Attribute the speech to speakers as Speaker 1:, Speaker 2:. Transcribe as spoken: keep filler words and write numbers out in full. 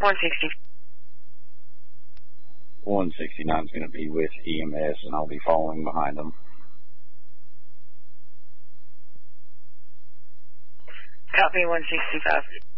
Speaker 1: one sixty.
Speaker 2: one sixty-nine is going to be with E M S, and I'll be following behind them.
Speaker 1: Copy one sixty-five.